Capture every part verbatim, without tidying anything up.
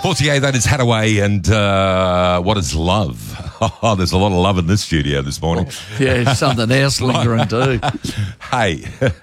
Fortier, that is Hadaway, and uh, what is love? Oh, there's a lot of love in this studio this morning. Yeah, something else lingering too. Hey.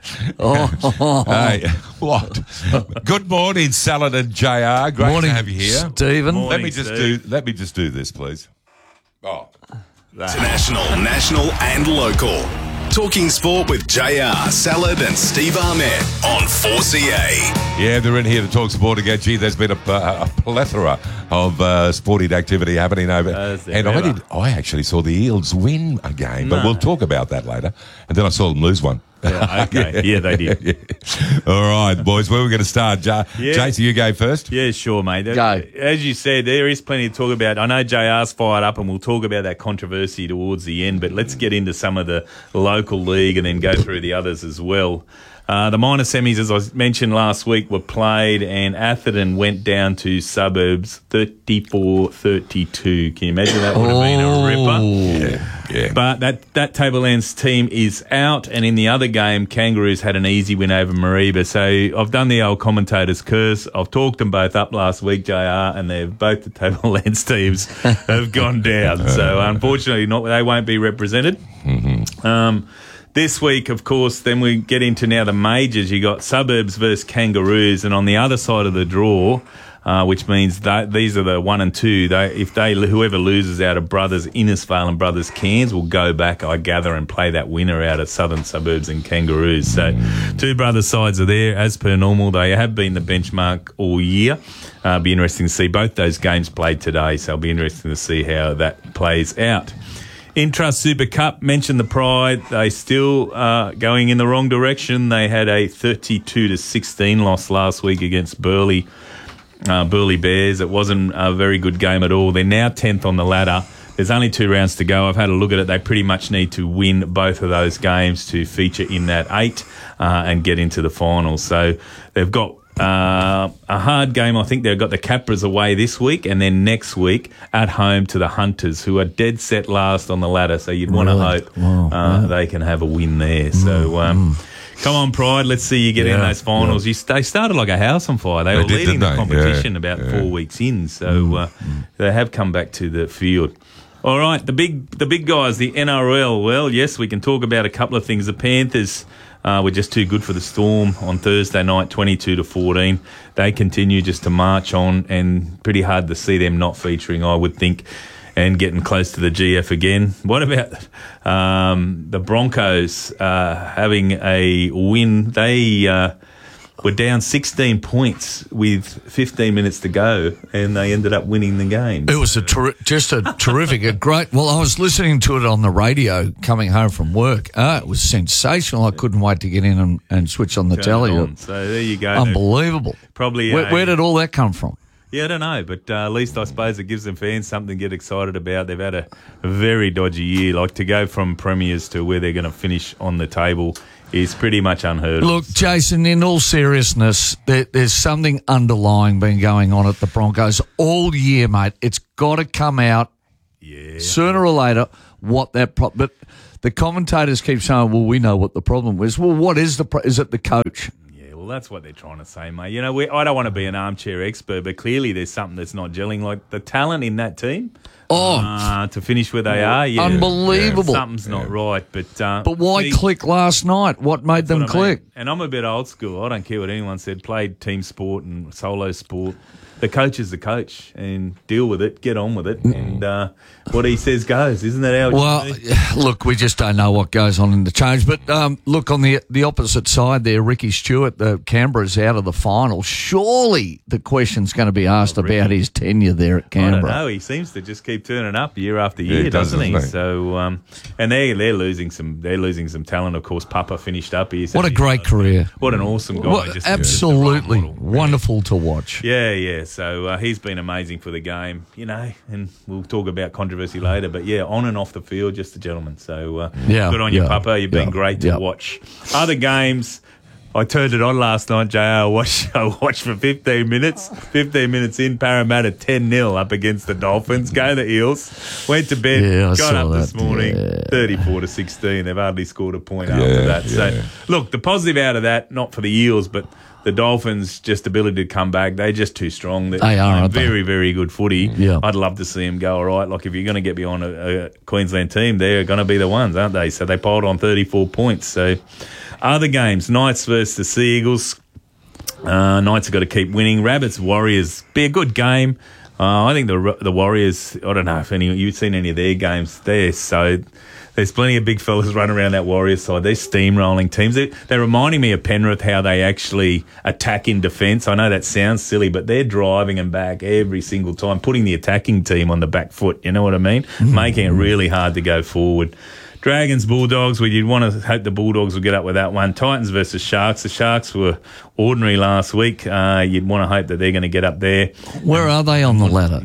Oh. Hey, what? Good morning, Salad and J R. Great Morning, to have you here. Stephen. Let Morning, me just Steve. do. Let me just do this, please. Oh, International, national and local. Talking sport with J R, Salad and Steve Ahmed on four C A. yeah, they're in here to talk sport again. Gee, there's been a, a plethora of uh, sporting activity happening over. Has there And I ever? did. I actually saw the Eels win a game, but No. we'll talk about that later. And then I saw them lose one. Yeah, okay. Yeah, they did. Yeah. All right, boys. Where are we going to start? J- Yeah. Jason, you go first. Yeah, sure, mate. Go. As you said, there is plenty to talk about. I know J R's fired up, and we'll talk about that controversy towards the end, but let's get into some of the local league and then go through the others as well. Uh, the minor semis, as I mentioned last week, were played, and Atherton went down to Suburbs thirty-four thirty-two. Can you imagine that would have been a ripper? Yeah, yeah. But that, that Tablelands team is out, and in the other game, Kangaroos had an easy win over Mareeba. So I've done the old commentator's curse. I've talked them both up last week, J R, and they've both the Tablelands teams have gone down. So unfortunately, not they won't be represented. Mm-hmm. Um, This week, of course, then we get into now the majors. You got Suburbs versus Kangaroos, and on the other side of the draw, uh, which means that these are the one and two. They, if they whoever loses out of Brothers Innisfail and Brothers Cairns will go back, I gather, and play that winner out of Southern Suburbs and Kangaroos. So, two brothers sides are there as per normal. They have been the benchmark all year. Uh, be interesting to see both those games played today. So, it'll be interesting to see how that plays out. Intrust Super Cup, mentioned the Pride. They still uh, going in the wrong direction. They had a thirty-two to sixteen loss last week against Burleigh, uh, Burleigh Bears. It wasn't a very good game at all. They're now tenth on the ladder. There's only two rounds to go. I've had a look at it. They pretty much need to win both of those games to feature in that eight uh, and get into the finals. So they've got Uh, a hard game. I think they've got the Capras away this week, and then next week at home to the Hunters, who are dead set last on the ladder. So you'd want to Really? hope Wow, uh, yeah. they can have a win there. So um, come on, Pride. Let's see you get in Yeah, those finals. You, they started like a house on fire. They, They were did, leading didn't the they? competition Yeah, about yeah. four weeks in. So uh, they have come back to the field. All right, the big the big guys, the N R L. Well, yes, we can talk about a couple of things. The Panthers uh, were just too good for the Storm on Thursday night, twenty-two to fourteen. They continue just to march on, and pretty hard to see them not featuring, I would think, and getting close to the G F again. What about um, the Broncos uh, having a win? They uh, were down sixteen points with fifteen minutes to go, and they ended up winning the game. It was a ter- just a terrific, a great. Well, I was listening to it on the radio coming home from work. Uh, it was sensational. I couldn't wait to get in and, and switch on the Turn telly. it on. So there you go. Unbelievable. Probably Where, a- where did all that come from? Yeah, I don't know, but uh, at least I suppose it gives them fans something to get excited about. They've had a, a very dodgy year. Like, to go from premiers to where they're going to finish on the table is pretty much unheard of. Look, Jason, in all seriousness, there, there's something underlying been going on at the Broncos all year, mate. It's got to come out Yeah. sooner or later what that pro- but the commentators keep saying, well, we know what the problem is. Well, what is the pro- is it the coach? Yeah, well, that's what they're trying to say, mate. You know, we, I don't want to be an armchair expert, but clearly there's something that's not gelling. Like the talent in that team, Oh, uh, to finish where they are, yeah, unbelievable. something's not right. But uh, But why see, click last night? What made them that's what I mean. click? And I'm a bit old school. I don't care what anyone said. Played team sport and solo sport. The coach is the coach, and deal with it, get on with it, and uh, what he says goes. Isn't that how it Well, should be? look, we just don't know what goes on in the change. But um, look, on the the opposite side there, Ricky Stewart, the Canberra's out of the final. Surely the question's going to be asked Oh, Ricky. about his tenure there at I don't Canberra. know. He seems to just keep turning up year after Yeah, year, he does, doesn't he? doesn't he? So, um, and they they're losing some they're losing some talent. Of course, Papa finished up here. so What a he's- great career. What an awesome guy! Well, just, just absolutely a role model. wonderful to watch. Yeah, yeah. So uh, he's been amazing for the game, you know, and we'll talk about controversy later. But yeah, on and off the field, just a gentleman. So uh, Yeah, good on you, yeah, Papa. You've been yeah, great to yeah. watch. Other games, I turned it on last night, J R. I watched, I watched for fifteen minutes. fifteen minutes in, Parramatta ten nil up against the Dolphins. Go the Eels. Went to bed, Yeah, I got saw up this that, morning, yeah. thirty-four to sixteen. They've hardly scored a point Yeah, after that. yeah. So, look, the positive out of that, not for the Eels, but the Dolphins' just ability to come back, they're just too strong. They're They are, aren't they? very, very good footy. Yeah. I'd love to see them go all right. Like, if you're going to get beyond a, a Queensland team, they're going to be the ones, aren't they? So they piled on thirty-four points. So other games, Knights versus the Sea Eagles. Uh, Knights have got to keep winning. Rabbits, Warriors, be a good game. Uh, I think the the Warriors, I don't know if any you've seen any of their games. They're so... There's plenty of big fellas running around that Warriors side. They're steamrolling teams. They, they're reminding me of Penrith, how they actually attack in defence. I know that sounds silly, but they're driving them back every single time, putting the attacking team on the back foot. You know what I mean? Mm-hmm. Making it really hard to go forward. Dragons, Bulldogs, well, you'd want to hope the Bulldogs will get up with that one. Titans versus Sharks. The Sharks were ordinary last week. Uh, you'd want to hope that they're going to get up there. Where are they on the ladder?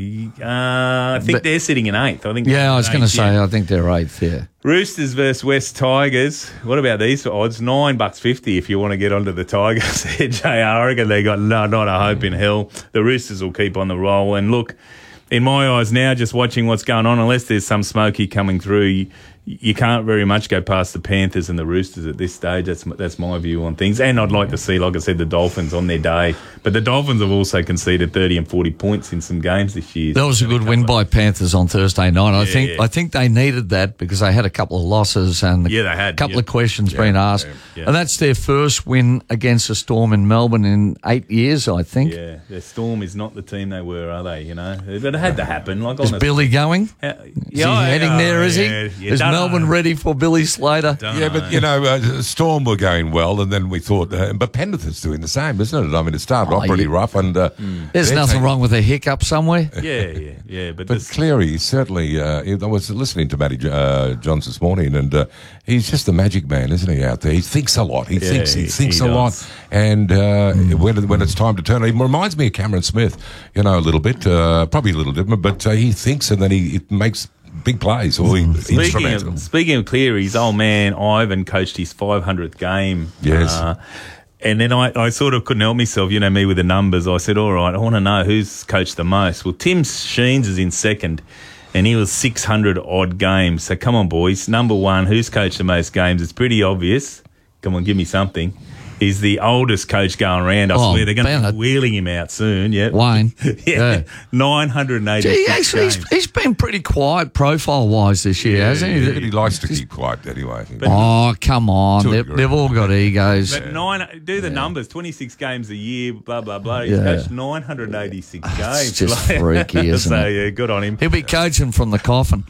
Uh, I think but, they're sitting in eighth. I think. Yeah, I was going to say, yeah. I think they're eighth, yeah. Roosters versus West Tigers. What about these odds? Nine bucks fifty if you want to get onto the Tigers. J R, I reckon they got no, not a hope in hell. The Roosters will keep on the roll. And look, in my eyes now, just watching what's going on, unless there's some smoky coming through, you, you can't very much go past the Panthers and the Roosters at this stage. That's that's my view on things. And I'd like to see, like I said, the Dolphins on their day. But the Dolphins have also conceded thirty and forty points in some games this year. That was a good win by Panthers on Thursday night. I Yeah, think yeah. I think they needed that because they had a couple of losses and Yeah, they had, a couple yeah. of questions Yeah, being asked. yeah, yeah. And that's their first win against a Storm in Melbourne in eight years, I think. Yeah, the Storm is not the team they were, are they? You know, but it had to happen. Like Is honestly. Billy going? Yeah, Is he heading there, is he? yeah, yeah, Is don't Melbourne know. ready for Billy Slater? Don't Yeah, know. but, you know, uh, Storm were going well, and then we thought, uh, but Penrith is doing the same, isn't it? I mean, it started Oh, off pretty yeah. rough, and uh, There's they're nothing taking- wrong with a hiccup somewhere. Yeah, yeah, yeah. But, But this, Cleary, certainly, uh, I was listening to Matty uh, Johns this morning, and uh, he's just a magic man, isn't he, out there? He thinks a lot. He Yeah, thinks he, he- thinks he a does. lot. And uh, when, when it's time to turn, he reminds me of Cameron Smith, you know, a little bit, uh, probably a little different, but uh, he thinks and then he it makes big plays, or he speaking instrumental. of, speaking of Cleary, his old man Ivan coached his five hundredth game. Yes. Uh, and then I, I sort of couldn't help myself, you know, me with the numbers. I said, all right, I want to know who's coached the most. Well, Tim Sheens is in second, and he was six hundred odd games. So come on, boys. Number one, who's coached the most games? It's pretty obvious. Come on, give me something. He's the oldest coach going around. I Oh, swear they're going to Bennett. be wheeling him out soon. Yeah, Wayne. yeah, Yeah. nine hundred Gee, eighty-six actually, games. he's, he's been pretty quiet profile-wise this year, hasn't he? But he likes to keep quiet anyway. Oh, come on. To a They've, degree. they've all got egos. But nine, do the numbers. Twenty-six games a year, blah blah blah. He's Yeah. coached nine hundred eighty-six games. It's just freaky, isn't so, it? yeah, good on him. He'll be coaching from the coffin.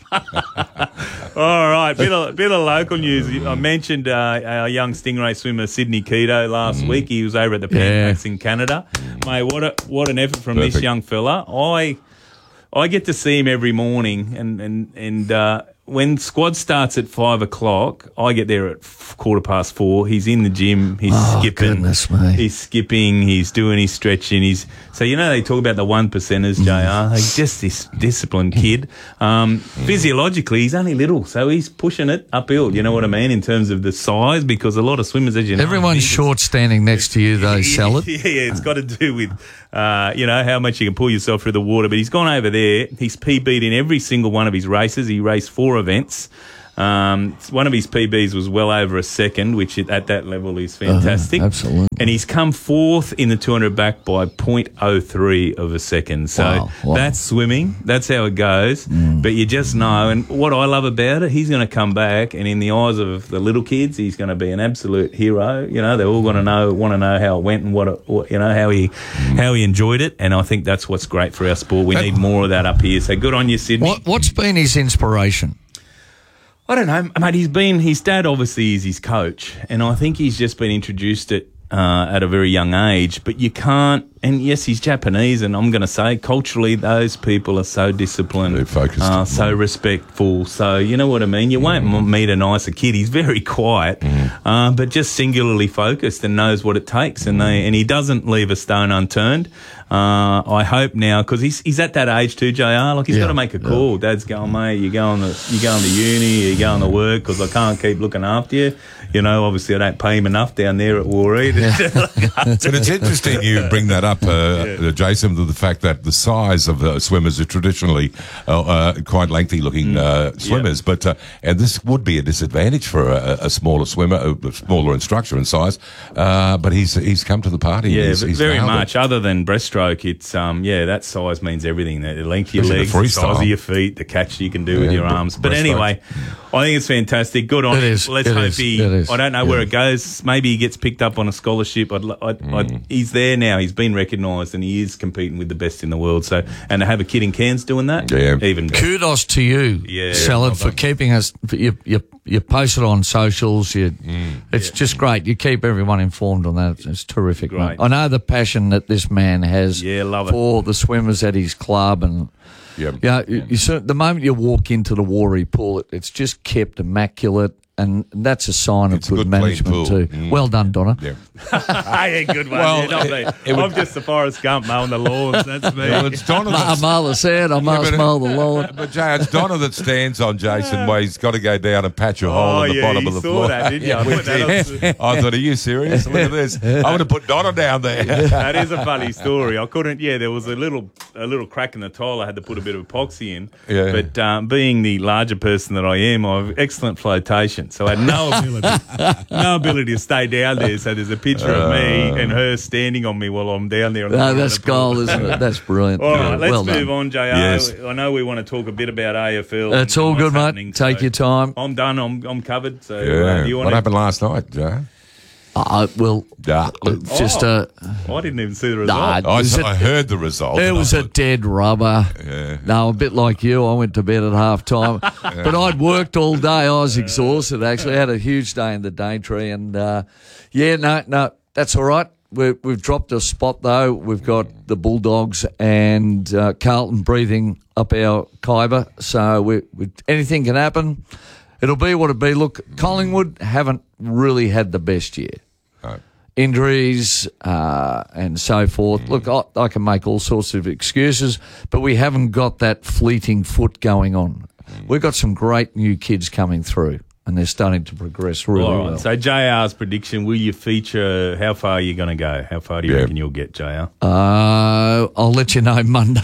All right, bit of bit of local news. I mentioned uh, our young stingray swimmer Sydney Keto last week. He was over at the Yeah. Panthers in Canada. Mate, what a, what an effort from this Perfect. young fella. I I get to see him every morning, and and and. Uh, When squad starts at five o'clock, I get there at f- quarter past four. He's in the gym. He's Oh, skipping. goodness me. He's skipping. He's doing his stretching. He's so you know they talk about the one percenters, J R. He's just this disciplined kid. Um, physiologically, he's only little, so he's pushing it uphill. You know what I mean in terms of the size, because a lot of swimmers, as you know, Everyone's big. short standing next to you, though, Salad. Yeah, yeah, it's got to do with, uh, you know, how much you can pull yourself through the water. But he's gone over there. He's P B'd in every single one of his races. He raced four events. Um, one of his P Bs was well over a second, which at that level is fantastic. Uh-huh, absolutely. And he's come fourth in the two hundred back by point oh three of a second. So Wow, wow. that's swimming. That's how it goes. But you just know. And what I love about it, he's going to come back, and in the eyes of the little kids, he's going to be an absolute hero. You know, they're all going to know, want to know how it went and what, it, what you know, how he, how he enjoyed it. And I think that's what's great for our sport. We need more of that up here. So good on you, Sydney. What, what's been his inspiration? I don't know, mate. He's been his dad obviously is his coach, and I think he's just been introduced it uh, at a very young age. But you can't. And yes, he's Japanese, and I'm going to say culturally, those people are so disciplined, They're focused. uh, so respectful. So you know what I mean. You won't m meet a nicer kid. He's very quiet, uh, but just singularly focused and knows what it takes. And they and he doesn't leave a stone unturned. Uh, I hope now, because he's he's at that age too, J R. Like he's Yeah. got to make a call. Yeah. Dad's going, mate. You going to you going to uni? You going to work? Because I can't keep looking after you. You know, obviously I don't pay him enough down there at Warreed. But it's interesting you bring that up, uh, Yeah. Jason, the fact that the size of uh, swimmers are traditionally uh, uh, quite lengthy-looking uh, swimmers, but uh, and this would be a disadvantage for a, a smaller swimmer, a smaller instructor in size. Uh, but he's he's come to the party. Yeah, he's, but he's very nailed it. much. Other than breaststroke, it's um yeah, that size means everything. The length of your Especially legs, the the size freestyle. of your feet, the catch you can do with Yeah, your bre- arms. But breaststroke. anyway, I think it's fantastic. Good on It him. is, Let's it hope is, he. it is. I don't know where it goes. Maybe he gets picked up on a scholarship. I'd, I'd, Mm. I'd, he's there now. He's been recognised and he is competing with the best in the world. So, and to have a kid in Cairns doing that, Yeah. even better. Kudos to you, Yeah. Salad, Well for keeping us. You, you, you post it on socials. You, Mm. it's just great. You keep everyone informed on that. It's, it's terrific. Great. Mate. I know the passion that this man has Yeah, love it. for the swimmers at his club. And Yep. yeah, you, you, cer- the moment you walk into the Warree pool, it, it's just kept immaculate. And that's a sign It's a of good, good, clean management pool. too. Mm. Well done, Donna. Yeah. Hey, good one. Well, yeah, not it- me. it would- I'm just the Forrest Gump mowing the lawns. That's me. Well, it's Donna I that's, mow the sand, I must but- mow the lawn. but Jay, it's Donna that stands on Jason where he's got to go down and patch a hole Oh, in the yeah, bottom you of the saw floor. that, didn't you? I We put that on- did. I thought, are you serious? Look at this. I'm going to put Donna down there. That is a funny story. I couldn't. Yeah, there was a little a little crack in the tile. I had to put a bit of epoxy in. Yeah. But um, being the larger person that I am, I have excellent flotation. So I had no ability, no ability to stay down there. So there's a picture of me and her standing on me while I'm down there. On the No, bottom of that's the pool. gold, isn't it? That's brilliant. All right, let's well move done. on, J R. Yes. I know we want to talk a bit about A F L. It's and all what's good, mate. happening, Take so your time. I'm done. I'm I'm covered. So uh, Yeah. do you want What to? happened last night, Jay? I will Yeah. just uh, I didn't even see the Nah, result. I, was it- I heard the result. it and I was a thought, dead rubber. Yeah. No, a bit like you. I went to bed at half time, but I'd worked all day. I was exhausted. Actually, I had a huge day in the Daintree, and uh, yeah, no, no, that's all right. We're, we've dropped a spot though. We've got the Bulldogs and uh, Carlton breathing up our Khyber, so we, we, anything can happen. It'll be what it be. Look, Collingwood haven't really had the best year. No. Injuries uh, and so forth. Look, I, I can make all sorts of excuses, but we haven't got that fleeting foot going on. We've got some great new kids coming through, and they're starting to progress really All right. well. So J R's prediction: will you feature? How far are you going to go? How far do you Yeah. reckon you'll get, J R? Uh, I'll let you know Monday.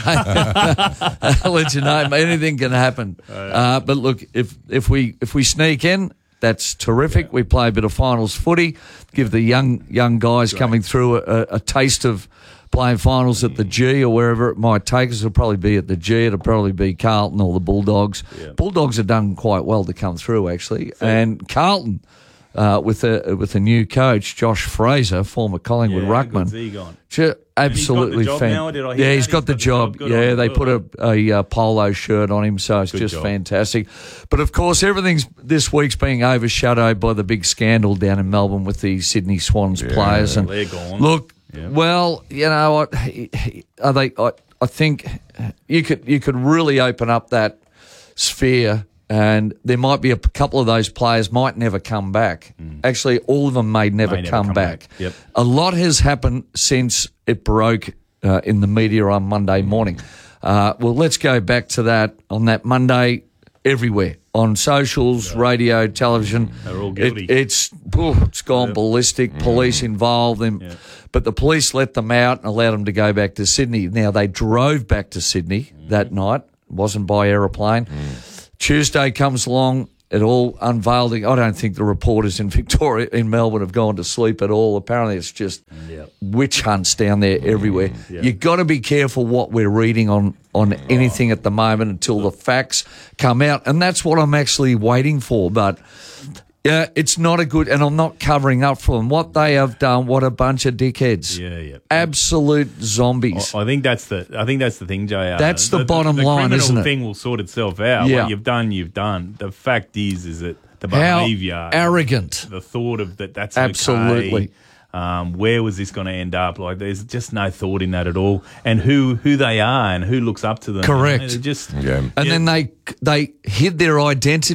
I'll let you know. Anything can happen. Uh, but look, if if we if we sneak in, that's terrific. We play a bit of finals footy, give the young young guys coming through a, a taste of playing finals at the G or wherever it might take us. It'll probably be at the G. It'll probably be Carlton or the Bulldogs. Yeah. Bulldogs have done quite well to come through, actually. And Carlton, uh, with a with a new coach, Josh Fraser, former Collingwood Yeah, ruckman. good's he gone? Ju- absolutely job fan- now, did I hear Yeah, that? he's got the job. Good on Yeah, him. they Well put a, a uh, polo shirt on him, so it's Good just job. fantastic. But of course, everything's this week's being overshadowed by the big scandal down in Melbourne with the Sydney Swans players. And They're gone. look, Yeah. well, you know, I, are they? I, I think you could you could really open up that sphere. And there might be a couple of those players might never come back. Actually, all of them may never, May never come, come back. back. Yep. A lot has happened since it broke uh, in the media on Monday morning. Uh, well, let's go back to that on that Monday everywhere. On socials, radio, television. They're all guilty. It, it's ooh, it's gone ballistic. Police involved them. But the police let them out and allowed them to go back to Sydney. Now, they drove back to Sydney that night. It wasn't by aeroplane. Tuesday comes along, it all unveiled. I don't think the reporters in Victoria, in Melbourne, have gone to sleep at all. Apparently, it's just witch hunts down there everywhere. You've got to be careful what we're reading on, on anything at the moment until the facts come out. And that's what I'm actually waiting for. But yeah, it's not a good, and I'm not covering up for them. What they have done, what a bunch of dickheads. Yeah, yeah. Absolute zombies. I think that's the. I think that's the thing, J R. That's the bottom line, criminal isn't it? thing will sort itself out. Yeah. What you've done, you've done. The fact is, is that the How behaviour, arrogant. the thought of that. That's Absolutely. okay. Um, where was this going to end up? Like, there's just no thought in that at all. And who who they are and who looks up to them. Correct. You know, they're just Yeah. And then they they hid their identity.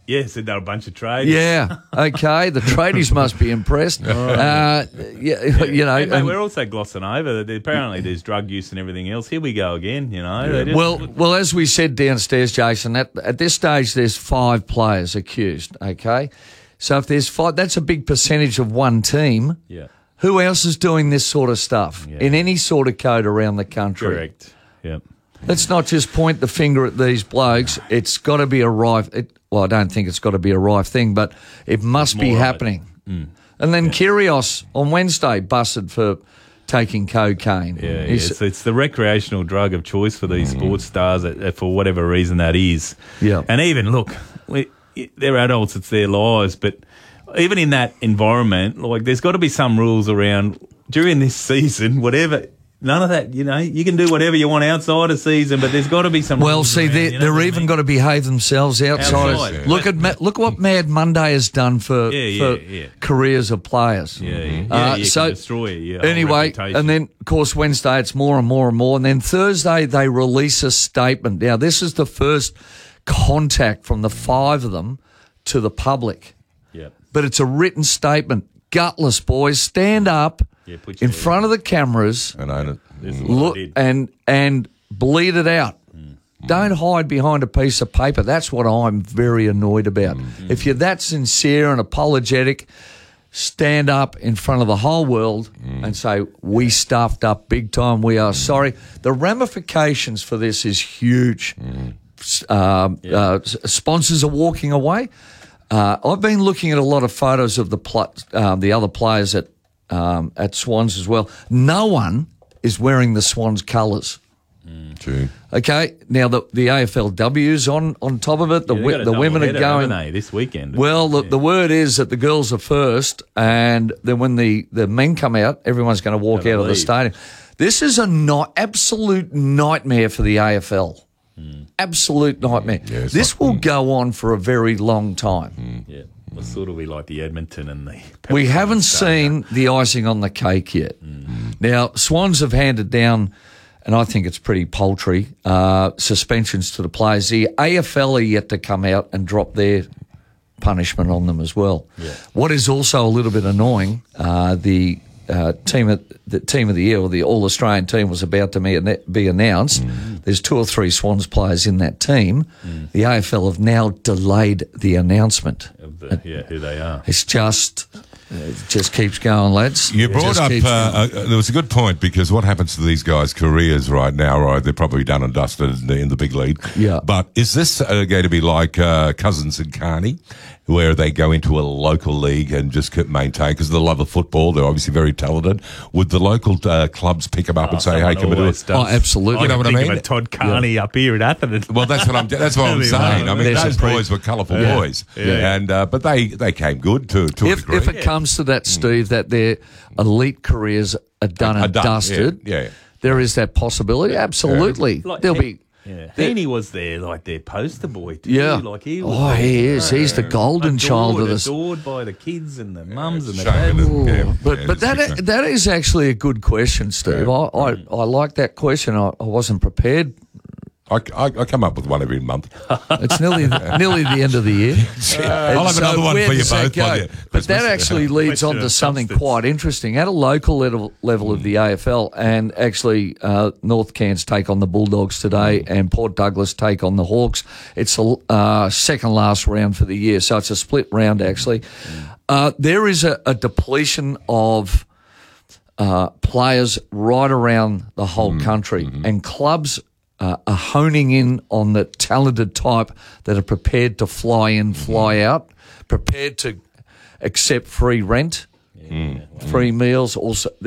Yeah, said they're a bunch of traders. Yeah, okay. The tradies must be impressed. Uh, yeah, you know. Hey, mate, and- we're also glossing over that apparently there's drug use and everything else. Here we go again, you know. They just- Well, well, as we said downstairs, Jason, at, at this stage there's five players accused, okay? So if there's five, that's a big percentage of one team. yeah, Who else is doing this sort of stuff Yeah. in any sort of code around the country? correct. Yep. Let's not just point the finger at these blokes. It's got to be a rife. It, well, I don't think it's got to be a rife thing, but it must be more of it. happening. And then Kyrgios on Wednesday busted for taking cocaine. Yeah, yeah. He's- It's, it's the recreational drug of choice for these sports stars uh, uh, for whatever reason that is. Yeah. And even, look, we, they're adults, it's their lives, but even in that environment, like there's got to be some rules around during this season, whatever. None of that, you know, you can do whatever you want outside of season, but there's got to be some Well, rules see, around, they, you know they're what I even mean? got to behave themselves outside. Outside, yeah. Look at Ma- look what Mad Monday has done for, Yeah, yeah, for yeah. careers of players. Yeah, yeah, Uh, yeah, you so can destroy your whole anyway, reputation. and then of course Wednesday it's more and more and more, and then Thursday they release a statement. Now this is the first contact from the five of them to the public, Yep. but it's a written statement. Gutless boys, stand up Yeah, put your in front of the cameras. And own it. This is what Look I did. and and bleed it out. Don't hide behind a piece of paper. That's what I'm very annoyed about. If you're that sincere and apologetic, stand up in front of the whole world and say, we stuffed up big time. We are sorry. The ramifications for this is huge. S- Um, uh, s- sponsors are walking away. Uh, I've been looking at a lot of photos of the pl- um, the other players at um, at Swans as well. No one is wearing the Swans colours. True. Okay, now the the A F L W's on on top of it. The Yeah, they wi- got a the women are doubleheader, going. haven't they, this weekend. Well, the, the word is that the girls are first, and then when the, the men come out, everyone's going to walk Gonna out of the leave. stadium. This is a not absolute nightmare for the A F L. Absolute nightmare. Yeah, it's this like- will go on for a very long time. Yeah, well, sort of be like the Edmonton and the. We haven't seen the icing on the cake yet. Now, Swans have handed down, and I think it's pretty paltry, uh, suspensions to the players. The A F L are yet to come out and drop their punishment on them as well. What is also a little bit annoying, uh, the uh, team of the team of the year, or the All Australian team, was about to be, be announced. There's two or three Swans players in that team. The A F L have now delayed the announcement. Of the, yeah, who they are. It's just, it just keeps going, lads. You It brought just up, keeps uh, going. uh, there was a good point, because what happens to these guys' careers right now, right? They're probably done and dusted in the, in the big league. Yeah. But is this uh, going to be like uh, Cousins and Carney, where they go into a local league and just keep maintain, because of the love of football, they're obviously very talented. Would the local uh, clubs pick them up and say, hey, Someone come and do always it? does. Oh, absolutely. I You know can what I think mean? Of a Todd Carney up here at Atherton. Well, that's what I'm. That's what I'm That'd be saying. I mean, There's those a pre- boys were colourful Yeah. boys, Yeah. and uh, but they they came good to to a If, degree. if it comes to that, Steve, that their elite careers are done Are and done, dusted, yeah, yeah. there is that possibility. Absolutely. Like There'll he- be. Yeah. Heaney was there, like their poster boy too. Yeah. Like he was Oh, there. he is. He's the golden Adored, child of this. adored by the kids and the mums and the shame dads. it. Yeah, But yeah, but it's that big time. that is actually a good question, Steve. I, I, I like that question. I, I wasn't prepared. I, I, I come up with one every month. It's nearly nearly the end of the year. I'll have So another one where for you does that both by go? the But that Christmas. actually leads Question on to of something substance. quite interesting. At a local level, level of the A F L, and actually uh, North Cairns take on the Bulldogs today, and Port Douglas take on the Hawks. It's a uh, second last round for the year, so it's a split round actually. Uh, there is a, a depletion of uh, players right around the whole country, and clubs uh, are honing in on the talented type that are prepared to fly in, fly out, prepared to accept free rent, free meals. Also,